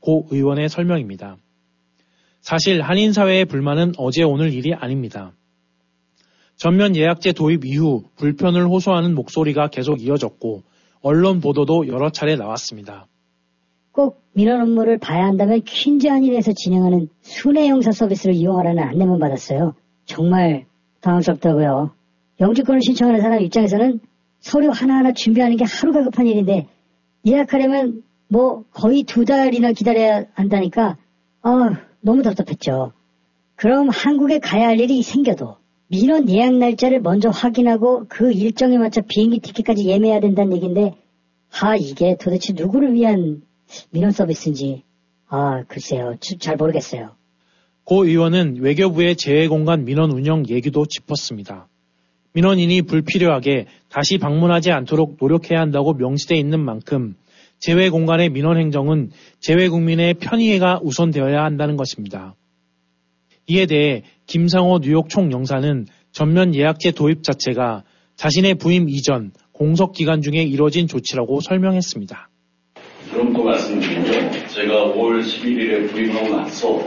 고 의원의 설명입니다. 사실 한인사회의 불만은 어제 오늘 일이 아닙니다. 전면 예약제 도입 이후 불편을 호소하는 목소리가 계속 이어졌고 언론 보도도 여러 차례 나왔습니다. 꼭 민원 업무를 봐야 한다면 퀸즈 한인에서 진행하는 순회 영사 서비스를 이용하라는 안내문 받았어요. 정말 당황스럽더라고요. 영주권을 신청하는 사람 입장에서는 서류 하나하나 준비하는 게 하루가 급한 일인데 예약하려면 거의 2달이나 기다려야 한다니까 너무 답답했죠. 그럼 한국에 가야 할 일이 생겨도 민원 예약 날짜를 먼저 확인하고 그 일정에 맞춰 비행기 티켓까지 예매해야 된다는 얘기인데 이게 도대체 누구를 위한 민원 서비스인지 글쎄요. 잘 모르겠어요. 고 의원은 외교부의 재외공간 민원 운영 얘기도 짚었습니다. 민원인이 불필요하게 다시 방문하지 않도록 노력해야 한다고 명시되어 있는 만큼 재외공간의 민원 행정은 재외국민의 편의가 우선되어야 한다는 것입니다. 이에 대해 김상호 뉴욕 총영사는 전면 예약제 도입 자체가 자신의 부임 이전 공석기간 중에 이뤄진 조치라고 설명했습니다. 그럼 또 말씀드리죠. 제가 5월 11일에 부임하고 나서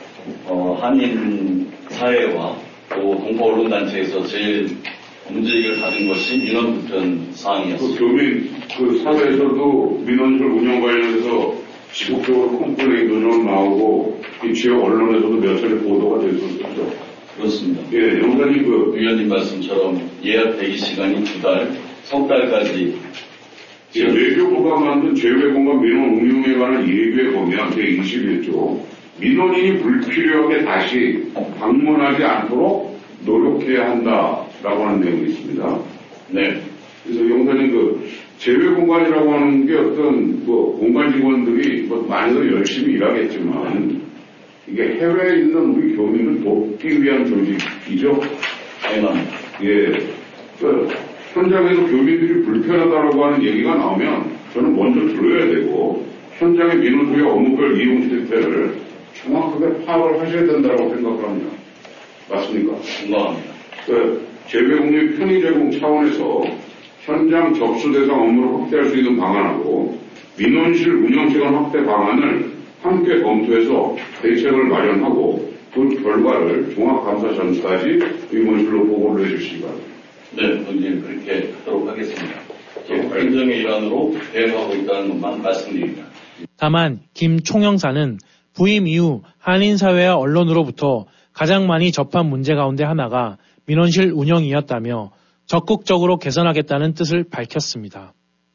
한인 사회와 또 동포 언론단체에서 제일 문제제기를 받은 것이 민원 불편 사항이었습니다. 교민 사회에서도 민원실 운영 관련해서 지속적으로 컴플레인도 나오고 지역 언론에서도 몇 차례 보도가 됐었죠. 그렇습니다. 예, 영사님 위원님 말씀처럼 예약 대기 시간이 2달, 석 달까지. 외교부가 만든 재외공간 민원 운영에 관한 예규에 보면 제21조 민원인이 불필요하게 다시 방문하지 않도록 노력해야 한다라고 하는 내용이 있습니다. 네. 그래서 영사님 재외공간이라고 하는 게 어떤 공간 직원들이 많이들 열심히 일하겠지만 이게 해외에 있는 우리 교민을 돕기 위한 조직이죠. 당연합니다. 예. 현장에서 교민들이 불편하다고 하는 얘기가 나오면 저는 먼저 들어야 되고 현장의 민원부의 업무별 이용 실태를 정확하게 파악을 하셔야 된다고 생각을 합니다. 맞습니까? 공감합니다. 재외국민 편의 제공 차원에서 현장 접수 대상 업무를 확대할 수 있는 방안하고 민원실 운영시간 확대 방안을 함께 검토해서 대책을 마련하고 그 결과를 종합감사 전까지 의원실로 보고를 해주시기 바랍니다. 네, 의원님 그렇게 하도록 하겠습니다. 행정의 일환으로 대응하고 있다는 것만 말씀드립니다. 다만 김 총영사는 부임 이후 한인사회와 언론으로부터 가장 많이 접한 문제 가운데 하나가 민원실 운영이었다며 적극적으로 개선하겠다는 뜻을 밝혔습니다.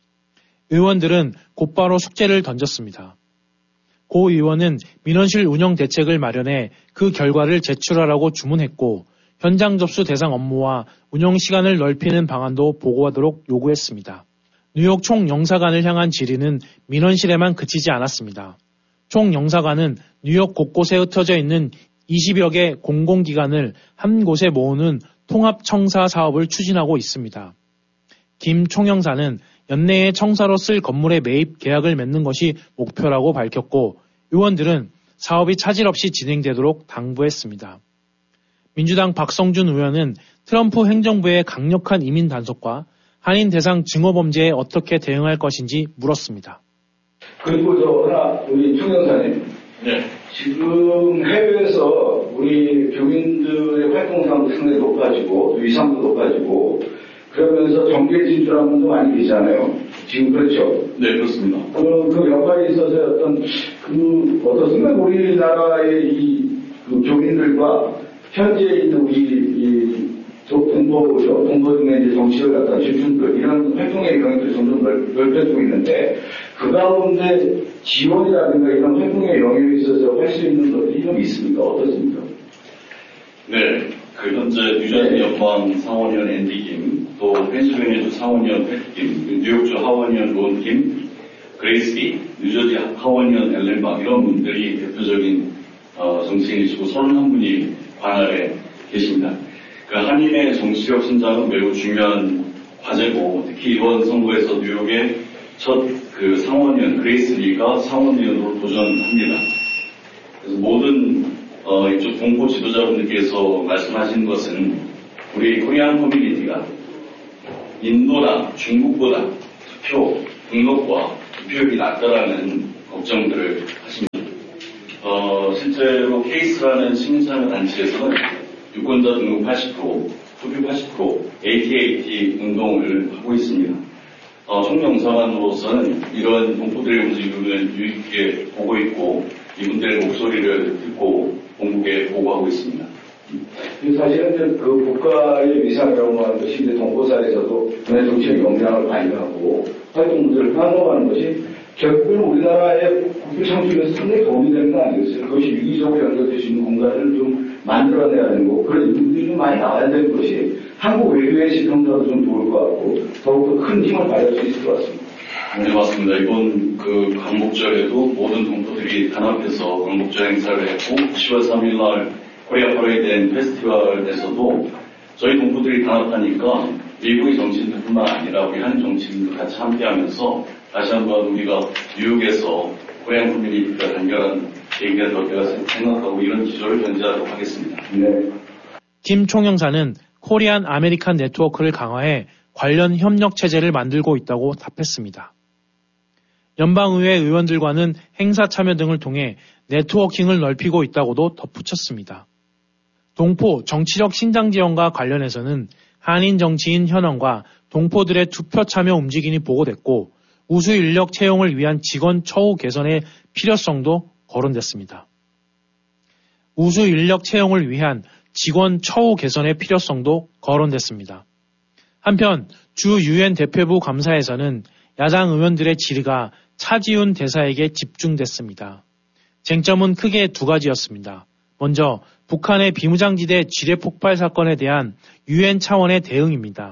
의원들은 곧바로 숙제를 던졌습니다. 고 의원은 민원실 운영 대책을 마련해 그 결과를 제출하라고 주문했고 현장 접수 대상 업무와 운영 시간을 넓히는 방안도 보고하도록 요구했습니다. 뉴욕 총영사관을 향한 질의는 민원실에만 그치지 않았습니다. 총영사관은 뉴욕 곳곳에 흩어져 있는 20여 개 공공기관을 한 곳에 모으는 통합청사 사업을 추진하고 있습니다. 김 총영사는 연내에 청사로 쓸 건물의 매입 계약을 맺는 것이 목표라고 밝혔고 의원들은 사업이 차질 없이 진행되도록 당부했습니다. 민주당 박성준 의원은 트럼프 행정부의 강력한 이민 단속과 한인 대상 증오범죄에 어떻게 대응할 것인지 물었습니다. 그리고 우리 총영사님. 네. 지금 해외에서 우리 교민들의 활동상도 상당히 높아지고 위상도 높아지고 그러면서 정계 진출하는 분도 많이 계시잖아요. 지금 그렇죠? 네, 그렇습니다. 그 역할에 있어서 어떻습니까? 우리나라의 그 교민들과 현재 있는 우리 동포 중에 이제 정치를 갖다 주준들 이런 활동의 영역들이 점점 넓혀지고 있는데 그 가운데 지원이라든가 이런 활동의 영역에 있어서 할 수 있는 것들이 좀 있습니까? 어떻습니까? 네, 현재 뉴저지 연방 상원의원 앤디 김, 또 펜실베니아주 상원의원 패트 김, 뉴욕주 하원의원 론 김, 그레이스 비, 뉴저지 하원의원 엘렌 박 이런 분들이 대표적인 정치인이시고 31분이 관할에 계십니다. 그 한인의 정치력 신장은 매우 중요한 과제고 특히 이번 선거에서 뉴욕의 첫 그 상원의원 그레이스 리가 상원의원으로 도전합니다. 그래서 모든 이쪽 동포 지도자분들께서 말씀하신 것은 우리 코리안 커뮤니티가 인도나 중국보다 투표 등록과 투표율이 낮다라는 걱정들을 하십니다. 실제로 케이스라는 시민참여단체에서는 유권자 등록 80%, 투표 80%, AT 운동을 하고 있습니다. 총영사관으로서는 이런 동포들의 움직임을 유익하게 보고 있고 이분들의 목소리를 듣고 본국에 보고하고 있습니다. 사실은 그 국가의 위상이라고 하는 것이 이제 동포사에서도 군의 정치의 영향을 발휘하고 활동들을 환호하는 것이 결국은 우리나라의 국부 창출에서 상당히 도움이 되는 거 아니겠어요? 그것이 유기적으로 연결될 수 있는 공간을 좀 만들어내야 되는 거고 그런 인물들이 좀 많이 나와야 되는 것이 한국 외교의 지평자도 좀 좋을 것 같고 더욱더 큰 힘을 발휘할 수 있을 것 같습니다. 네, 맞습니다. 이번 그 광복절에도 모든 동포들이 단합해서 광복절 행사를 했고 10월 3일 날 코리아 퍼레이드 페스티벌에서도 저희 동포들이 단합하니까 미국의 정치인들뿐만 아니라 우리 한인 정치인도 같이 함께하면서 다시 한번 우리가 뉴욕에서 코리안 커뮤니티가 단결한 계기가 될 때가 생각하고 이런 기조를 견지하도록 하겠습니다. 네. 김 총영사는 코리안 아메리칸 네트워크를 강화해 관련 협력 체제를 만들고 있다고 답했습니다. 연방의회 의원들과는 행사 참여 등을 통해 네트워킹을 넓히고 있다고도 덧붙였습니다. 동포 정치력 신장 지원과 관련해서는 한인 정치인 현황과 동포들의 투표 참여 움직임이 보고됐고 우수 인력 채용을 위한 직원 처우 개선의 필요성도 거론됐습니다. 우수 인력 채용을 위한 직원 처우 개선의 필요성도 거론됐습니다. 한편 주 유엔 대표부 감사에서는 야당 의원들의 질의가 차지훈 대사에게 집중됐습니다. 쟁점은 크게 두 가지였습니다. 먼저 북한의 비무장지대 지뢰 폭발 사건에 대한 유엔 차원의 대응입니다.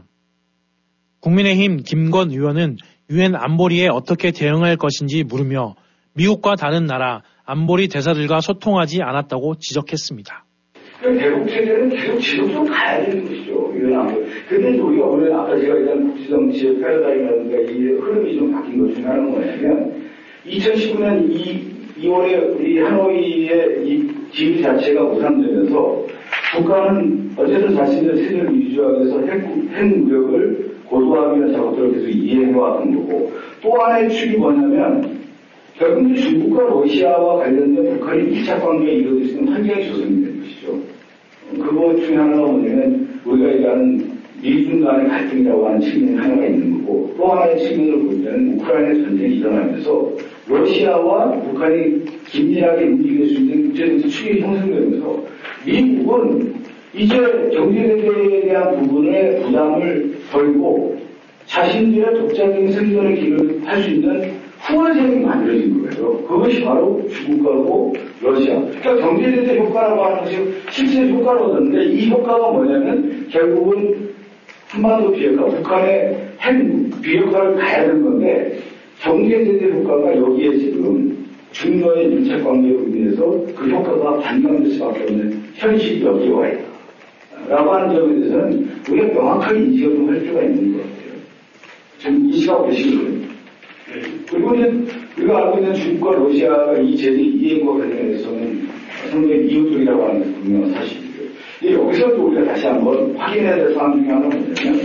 국민의힘 김건 의원은 유엔 안보리에 어떻게 대응할 것인지 물으며 미국과 다른 나라 안보리 대사들과 소통하지 않았다고 지적했습니다. 대북 체제는 계속 지속적으로 가야 되는 것이죠. 유엔 안보리. 근데 우리가 오늘 아까 제가 얘기한 국제정치의 패러다임이라든가 이 흐름이 좀 바뀐 것 중에 하나는 뭐냐면 2019년 2월에 우리 하노이의 이 지휘 자체가 무산되면서 북한은 어쨌든 자신의 세계를 유지하기 위해서 핵 무력을 고도화하는 작업들을 계속 이행해왔던 거고 또 하나의 축이 뭐냐면 결국은 중국과 러시아와 관련된 북한이 밀착 관계에 이루어질 수 있는 환경이 조성이 된 것이죠. 그것 중에 하나가 뭐냐면 우리가 얘기하는 미중 간의 갈등이라고 하는 측면이 하나가 있는 거고 또 하나의 측면을 볼 때는 우크라이나 전쟁이 일어나면서 러시아와 북한이 긴밀하게 움직일 수 있는 국제정치 축이 형성되면서 미국은 이제 경제제재에 대한 부분의 부담을 덜고 자신들의 독자적인 생존의 길을 할 수 있는 후원책이 만들어진 거예요. 그것이 바로 중국하고 러시아. 그러니까 경제제재 효과라고 하는 것이 실제 효과를 얻었는데 이 효과가 뭐냐면 결국은 한반도 비핵화, 북한의 핵 비핵화를 가야 되는 건데 경제제재 효과가 여기에 지금 중러의 밀착 관계로 인해서 그 효과가 반감될 수밖에 없는 현실이 여기에 와 있다. 라고 하는 점에 대해서는 우리가 명확하게 인식을 좀 할 필요가 있는 것 같아요. 지금 인식하고 계시거든요. 그리고 이제 우리가 알고 있는 중국과 러시아가 이 제재 이행과 관련해서는 상당히 이웃들이라고 하는 게 분명한 사실이고요. 여기서도 우리가 다시 한번 확인해야 될 사항 중에 하나가 뭐냐면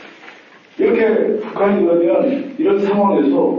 이렇게 북한이 그러면 이런 상황에서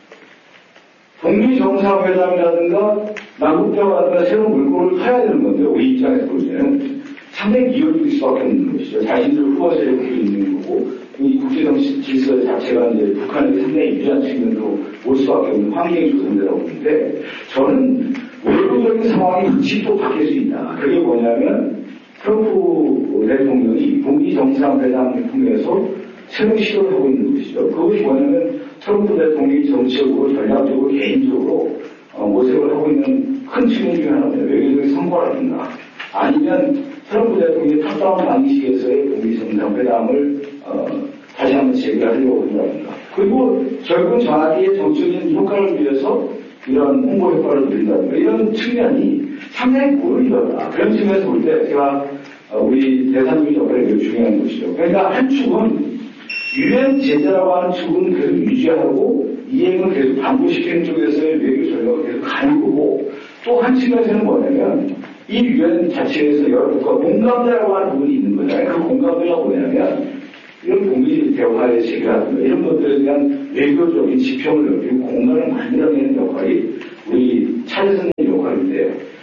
북미 정상회담이라든가 남북대화라든가 새로운 물꼬를 타야 되는 건데 우리 입장에서 볼 때는 상당히 미흡할 수밖에 없는 것이죠. 자신들 후보 세력도 있는 거고 이 국제정치 질서 자체가 이제 북한에게 상당히 유리한 측면으로 올 수밖에 없는 환경이 조성되라고 보는데 저는 외부적인 상황이 일찍 또 바뀔 수 있다. 그게 뭐냐면 트럼프 대통령이 북미 정상회담을 통해서 새로운 시도를 하고 있는 것이죠. 그것이 뭐냐면 트럼프 대통령이 정치적으로 전략적으로 개인적으로 모색을 하고 있는 큰 측면 중에 하나는 외교적인 성과라든가 아니면 트럼프 대통령이 탑다운 방식에서의 북미 정상회담을 다시 한번 재개하려고 한다든가 그리고 결국은 자기의 정치적인 효과를 위해서 이런 홍보 효과를 누린다든가 이런 측면이 상당히 고르이다. 그런 측면에서 볼 때 제가 우리 대사님의 역할이 매우 중요한 것이죠. 그러니까 한 축은 유엔 제재라고 하는 축은 계속 유지하고 이행을 계속 반복시키는 쪽에서의 외교 전략을 계속 가는 거고 또 한 측면에서는 뭐냐면 이 유엔 자체에서 여러 국가 공감대라고 하는 부분이 있는 거잖아요. 그 공감대가 뭐냐면 이런 북미 대화의 체계라든가 이런 것들에 대한 외교적인 지평을 넓히고 공간을 만들어내는 역할이 우리 차례선의 역할인데 특히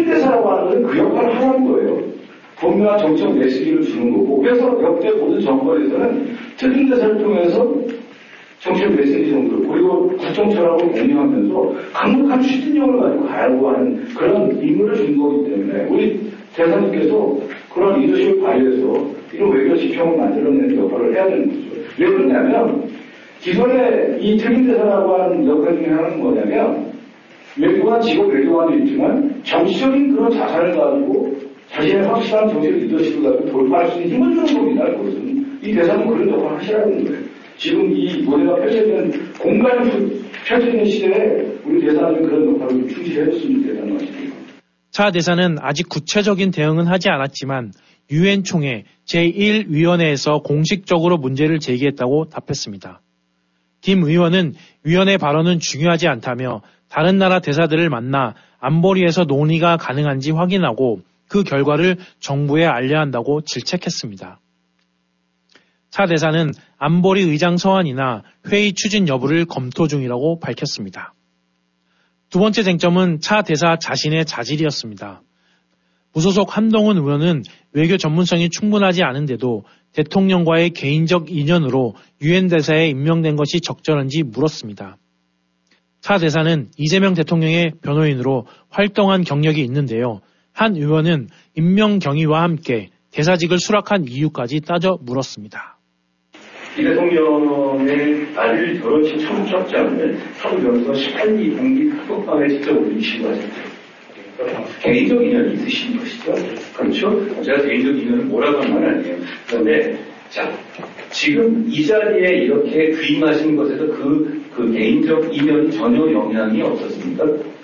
특임대사라고 하는 것은 그 역할을 하는 거예요. 분명한 정책 메시지를 주는 거고, 그래서 역대 모든 정권에서는 특임대사를 통해서 정책 메시지 정도를, 그리고 국정철학을 공유하면서 강력한 추진력을 가지고 가려고 하는 그런 임무를 준 거기 때문에 우리 대사님께서 그런 리더십을 발휘해서 이런 외교 지평을 만들어내는 역할을 해야 되는 거죠. 왜 그러냐면 기존에 이 특임대사라고 하는 역할 중에 하나는 뭐냐면 외교관, 직업 외교관도 있지만 정치적인 그런 자산을 가지고 자신의 확실한 정책 리더십을 가지고 돌파할 수 있는 힘을 주는 겁니다. 그것은. 이 대사는 그런 역할을 하시라는 거예요. 지금 이 모델가 펼쳐지는 공간이 펼쳐지는 시대에 우리 대사는 그런 역할을 충실해줬으면 좋겠다는 말씀입니다. 차 대사는 아직 구체적인 대응은 하지 않았지만 유엔 총회 제1위원회에서 공식적으로 문제를 제기했다고 답했습니다. 김 의원은 위원회 발언은 중요하지 않다며 다른 나라 대사들을 만나 안보리에서 논의가 가능한지 확인하고 그 결과를 정부에 알려야 한다고 질책했습니다. 차 대사는 안보리 의장 서한이나 회의 추진 여부를 검토 중이라고 밝혔습니다. 두 번째 쟁점은 차 대사 자신의 자질이었습니다. 무소속 한동훈 의원은 외교 전문성이 충분하지 않은데도 대통령과의 개인적 인연으로 유엔 대사에 임명된 것이 적절한지 물었습니다. 차 대사는 이재명 대통령의 변호인으로 활동한 경력이 있는데요. 한 의원은 임명 경위와 함께 대사직을 수락한 이유까지 따져 물었습니다. 이 대통령의 아들 결혼식 청첩장을 사무변호사 18기 공기 특법방에 직접 올리시고 하셨죠. 개인적 인연이 있으신 것이죠. 그렇죠? 제가 개인적 인연은 뭐라고 한 건 아니에요. 그런데, 자, 지금 이 자리에 이렇게 부임하신 것에서 그 개인적 인연이 전혀 영향이 없었습니까?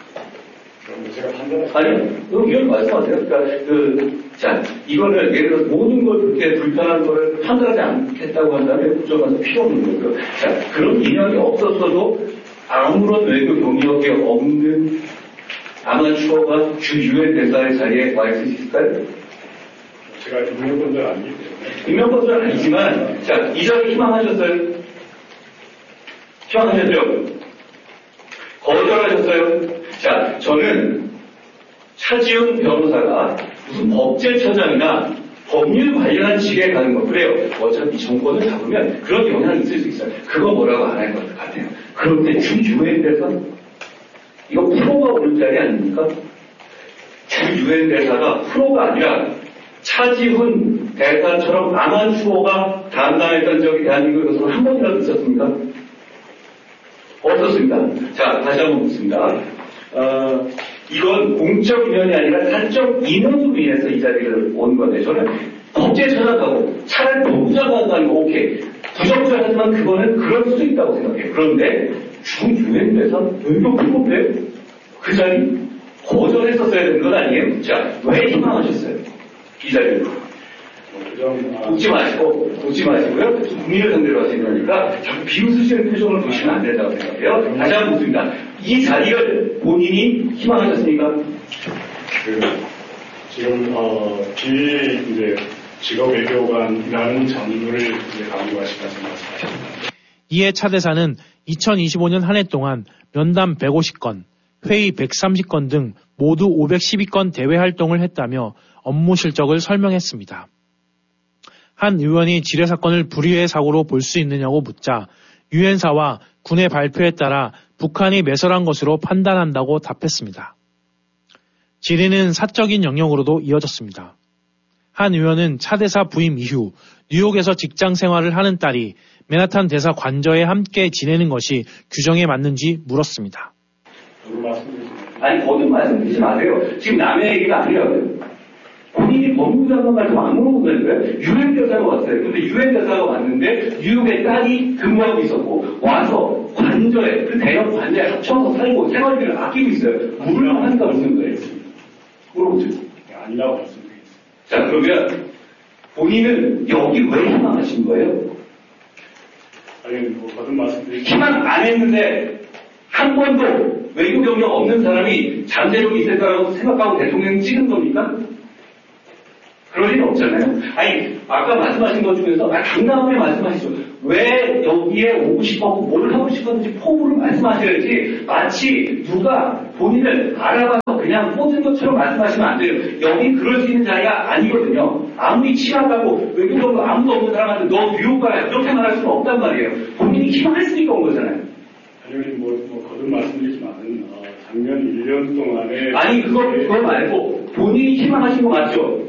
아니요. 이건 말씀하세요. 그러니까, 자, 이거를 예를 들어서 모든 걸 그렇게 불편한 거를 판단하지 않겠다고 한다면 국정과서 필요 없는 거고요. 자, 그런 인연이 없었어도 아무런 외교 경력이 없는 아마추어가 주 유엔 대사의 자리에 와 있을 수 있을까요? 제가 임명권자는 아니기 때문에. 임명권자는 아니지만, 자, 이 자리 희망하셨어요? 희망하셨죠? 거절하셨어요? 자, 저는 차지훈 변호사가 무슨 법제처장이나 법률 관련한 직에 가는 거 그래요. 어차피 정권을 잡으면 그런 영향이 있을 수 있어요. 그거 뭐라고 안 할 것 같아요. 그런데 주 유엔 대사? 이거 프로가 오는 자리 아닙니까? 주 유엔 대사가 프로가 아니라 차지훈 대사처럼 아마추어가 담당했던 적이 대한민국에서 한 번이라도 있었습니까? 없었습니다. 자, 다시 한번 묻습니다. 이건 공적 인연이 아니라 사적 인연으로 인해서 이 자리를 온 건데, 저는 법제처장하고 차라리 법부장하고 아니고 오케이. 부정부장하지만 그거는 그럴 수도 있다고 생각해요. 그런데 주 유엔 대사 외교 프로인데 그 자리 거절했었어야 되는 건 아니에요? 자, 왜 희망하셨어요? 이 자리를. 웃지 마시고요. 국민을 상대로 하시는 거니까 자꾸 비웃으시는 표정을 보시면 안 된다고 생각해요. 다시 한번 묻습니다. 이 자리를 본인이 희망하셨습니까? 지금 이제 직업 외교관이라는 장르를 이제 강조하시면서 말씀하셨습니다. 이에 차 대사는 2025년 한 해 동안 면담 150건, 회의 130건 등 모두 512건 대외 활동을 했다며 업무 실적을 설명했습니다. 한 의원이 지뢰 사건을 불의의 사고로 볼 수 있느냐고 묻자 유엔사와 군의 발표에 따라 북한이 매설한 것으로 판단한다고 답했습니다. 질의는 사적인 영역으로도 이어졌습니다. 한 의원은 차 대사 부임 이후 뉴욕에서 직장 생활을 하는 딸이 맨하탄 대사 관저에 함께 지내는 것이 규정에 맞는지 물었습니다. 아니, 거듭 말씀드리지 마세요. 지금 남의 얘기가 아니라고요. 본인이 법무부 장관 말씀 안 물어보는 거예요. 유엔 대사가 왔어요. 근데 유엔 대사가 왔는데 뉴욕에 딸이 근무하고 있었고 와서 관저에 그 대형 관저에 합쳐서 살고 생활비를 아끼고 있어요. 물을 하니까 무슨 거예요? 물어보죠. 아니라고 말씀드리겠습니다. 자, 그러면 본인은 여기 왜 희망하신 거예요? 아니, 거듭 말씀드리겠습니다. 희망 안 했는데 한 번도 외교 경력 없는 사람이 잠재력이 있을 거라고 생각하고 대통령 찍은 겁니까? 그럴 리는 없잖아요. 아니, 아까 말씀하신 것 중에서 당당하게 말씀하시죠. 왜 여기에 오고 싶었고 뭘 하고 싶었는지 포부를 말씀하셔야지 마치 누가 본인을 알아봐서 그냥 꽂은 것처럼 말씀하시면 안 돼요. 여기 그럴 수 있는 자리가 아니거든요. 아무리 친하다고 외교적으로 아무도 없는 사람한테 너 뉴욕 가야 이렇게 말할 수는 없단 말이에요. 본인이 희망했으니까 온 거잖아요. 당연히 거듭 말씀드리지만 작년 1년 동안에 아니 그거 말고 본인이 희망하신 거 맞죠?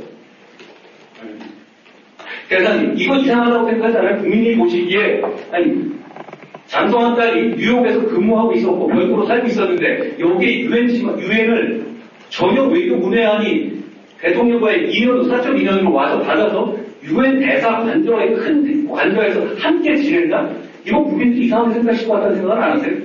대사님 이거 이상하다고 생각하잖아요. 국민이 보시기에 아니 장성한 딸이 뉴욕에서 근무하고 있었고 별도로 살고 있었는데 여기 유엔을 전혀 외교 문외한이 대통령과의 2년, 사적 인연으로 와서 받아서 유엔 대사 관저의 큰 관저에서 함께 지낸다? 이거 국민들이 이상하게 생각하실 것 같다는 생각은 안 하세요?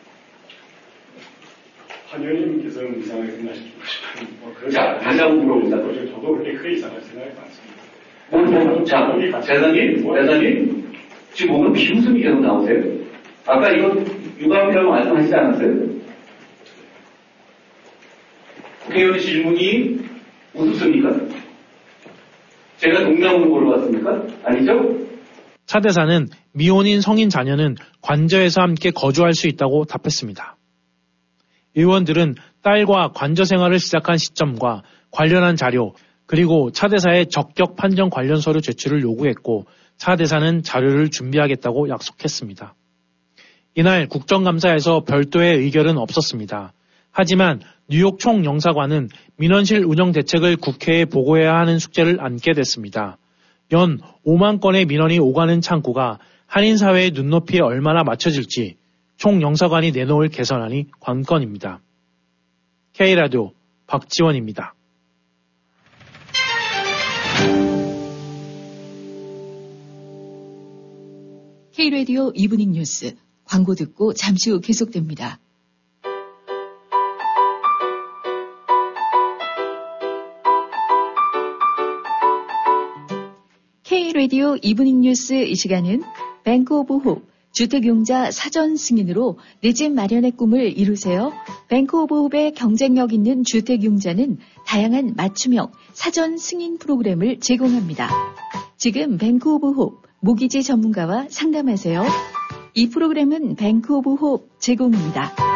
한 의원님께서는 이상하게 생각하시죠. 자, 다시 한번 물어봅니다. 저도 그렇게 크게 이상하게 생각하지 않습니다. 자, 대사님, 지금 오늘 비웃음이 계속 나오세요? 아까 이거 유감이라고 말씀하시지 않았어요? 국회의원 질문이 우습습니까? 제가 동남으로 물어봤습니까? 아니죠? 차 대사는 미혼인 성인 자녀는 관저에서 함께 거주할 수 있다고 답했습니다. 의원들은 딸과 관저 생활을 시작한 시점과 관련한 자료, 그리고 차 대사의 적격 판정 관련 서류 제출을 요구했고 차 대사는 자료를 준비하겠다고 약속했습니다. 이날 국정감사에서 별도의 의결은 없었습니다. 하지만 뉴욕 총영사관은 민원실 운영 대책을 국회에 보고해야 하는 숙제를 안게 됐습니다. 연 5만 건의 민원이 오가는 창구가 한인사회의 눈높이에 얼마나 맞춰질지 총영사관이 내놓을 개선안이 관건입니다. K라디오 박지원입니다. K라디오 이브닝 뉴스 광고 듣고 잠시 후 계속됩니다. K라디오 이브닝 뉴스 이 시간은 뱅크 오브 홉 주택용자 사전 승인으로 내 집 마련의 꿈을 이루세요. 뱅크 오브 홉의 경쟁력 있는 주택용자는 다양한 맞춤형 사전 승인 프로그램을 제공합니다. 지금 뱅크 오브 홉 모기지 전문가와 상담하세요. 이 프로그램은 뱅크 오브 홉 제공입니다.